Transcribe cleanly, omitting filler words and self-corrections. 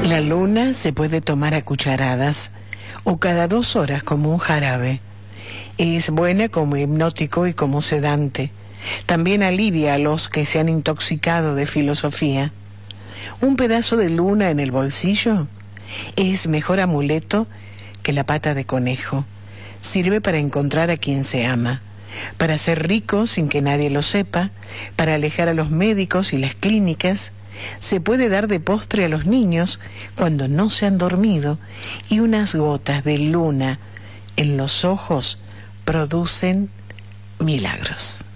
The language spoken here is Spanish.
La luna se puede tomar a cucharadas o cada 2 horas como un jarabe. Es buena como hipnótico y como sedante. También alivia a los que se han intoxicado de filosofía. Un pedazo de luna en el bolsillo es mejor amuleto que la pata de conejo. Sirve para encontrar a quien se ama, para ser rico sin que nadie lo sepa, para alejar a los médicos y las clínicas. Se puede dar de postre a los niños cuando no se han dormido, y unas gotas de luna en los ojos producen milagros.